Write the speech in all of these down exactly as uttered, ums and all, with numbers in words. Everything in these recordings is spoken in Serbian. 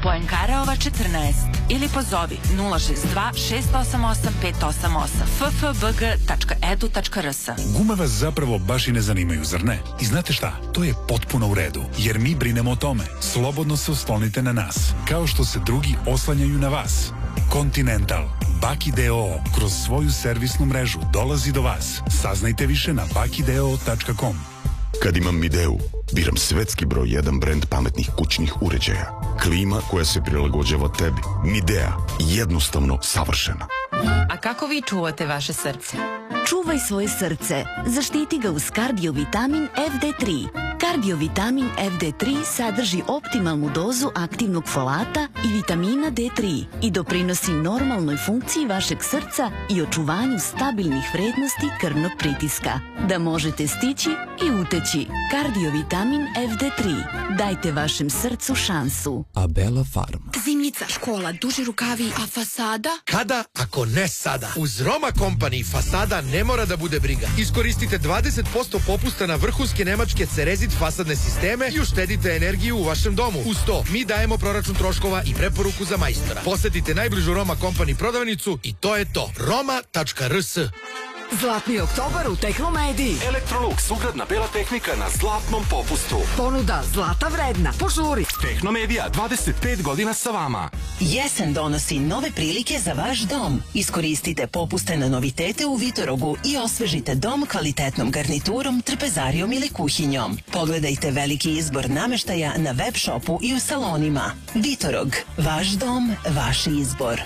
Poenkareova četrnaest ili pozovi nula šest dva šest osam osam pet osam osam f f b g tačka e d u tačka r s. Gume vas zapravo baš i ne zanimaju, zar ne? I znate šta? To je potpuno u redu, jer mi brinemo o tome. Slobodno se oslonite na nas, kao što se drugi oslanjaju na vas. Continental, Baki d o o kroz svoju servisnu mrežu dolazi do vas. Saznajte više na baki d o o tačka com. Kad imam Mideu, biram svetski broj jedan brend pametnih kućnih uređaja. Klima koja se prilagođava tebi. Midea, jednostavno savršena. A kako vi čuvate vaše srce? Čuvaj svoje srce. Zaštiti ga uz kardiovitamin F D tri. Kardiovitamin F D tri sadrži optimalnu dozu aktivnog folata i vitamina D tri i doprinosi normalnoj funkciji vašeg srca i očuvanju stabilnih vrednosti krvnog pritiska. Da možete stići i uteći. Kardiovitamin F D tri. Dajte vašem srcu šansu. Abela Farm. Zimnica, škola, duži rukavi, a fasada? Kada, ako ne sada? Uz Roma Company fasada ne mora da bude briga. Iskoristite dvadeset posto popusta na vrhunske nemačke Cerezit fasadne sisteme i uštedite energiju u vašem domu. Uz to, mi dajemo proračun troškova i preporuku za majstora. Posetite najbližu Roma Company prodavnicu i to je to. roma tačka r s. Zlatni oktobar u Tehnomediji. Electrolux, ugradna bela tehnika na zlatnom popustu. Ponuda zlata vredna. Požuri. Tehnomedija, dvadeset pet godina sa vama. Jesen donosi nove prilike za vaš dom. Iskoristite popuste na novitete u Vitorogu i osvežite dom kvalitetnom garniturom, trpezarijom ili kuhinjom. Pogledajte veliki izbor nameštaja na web shopu i u salonima. Vitorog, vaš dom, vaš izbor.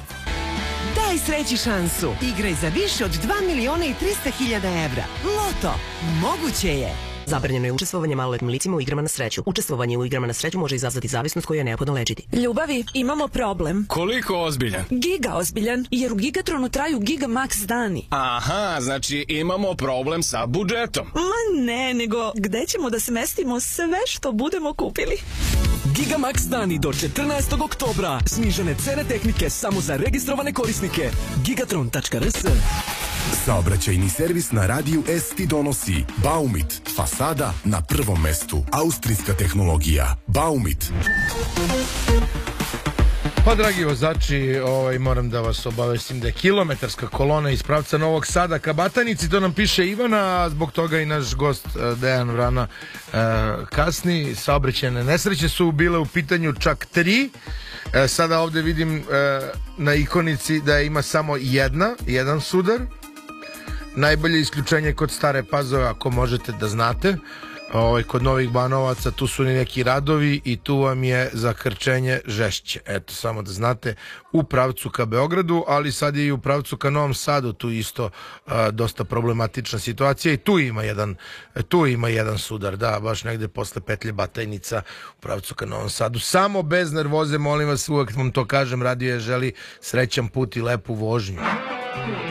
Daj sreći šansu. Igraj za više od dva miliona i trista hiljada evra. Loto. Moguće je. Zabranjeno je učestvovanje maloletnim licima u igrama na sreću. Učestvovanje u igrama na sreću može izazvati zavisnost koju je neophodno lečiti. Ljubavi, imamo problem. Koliko ozbiljan? Giga ozbiljan, jer u Gigatronu traju Giga Max dani. Aha, znači imamo problem sa budžetom. Ma ne, nego gde ćemo da smestimo sve što budemo kupili? Giga Max dani do četrnaestog oktobra. Snižene cene tehnike samo za registrovane korisnike. gigatron tačka r s. Saobraćajni servis na radiju S ti donosi Baumit, fasada na prvom mestu. Austrijska tehnologija. Baumit. Pa, dragi vozači, ovaj, moram da vas obavestim da je kilometarska kolona iz pravca Novog Sada ka Batajnici, to nam piše Ivana, a zbog toga i naš gost Dejan Vrana e, kasni. Saobraćajne nesreće su bile u pitanju čak tri. E, sada ovde vidim e, na ikonici da ima samo jedna, jedan sudar. Najbolje isključenje kod Stare Pazove, ako možete da znate. Ovaj, kod Novih Banovaca tu su neki radovi i tu vam je zakrčenje žešće. Eto, samo da znate, u pravcu ka Beogradu, ali sad je i u pravcu ka Novom Sadu tu isto a, dosta problematična situacija i tu ima jedan tu ima jedan sudar, da, baš negde posle petlje Batajnica u pravcu ka Novom Sadu. Samo bez nervoze, molim vas, uvek vam to kažem, radio je želi srećan put i lepu vožnju.